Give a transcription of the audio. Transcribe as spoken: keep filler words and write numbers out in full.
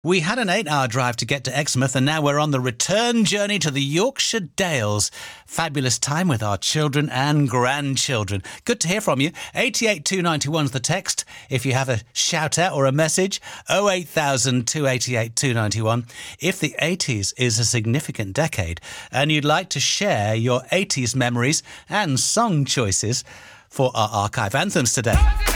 We had an eight-hour drive to get to Exmouth, and now we're on the return journey to the Yorkshire Dales. Fabulous time with our children and grandchildren. Good to hear from you. eight eight two nine one is the text. If you have a shout-out or a message, oh eight thousand, two eight eight, two nine one. If the eighties is a significant decade and you'd like to share your eighties memories and song choices for our archive anthems today.